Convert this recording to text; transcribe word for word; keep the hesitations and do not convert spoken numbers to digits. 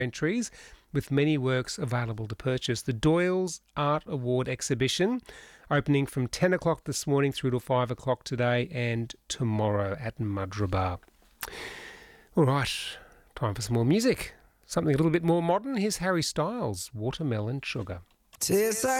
entries, with many works available to purchase. The Doyle's Art Award exhibition opening from ten o'clock this morning through to five o'clock today and tomorrow at Madrabar. All right, time for some more music. Something a little bit more modern. Here's Harry Styles, Watermelon Sugar. Tastes like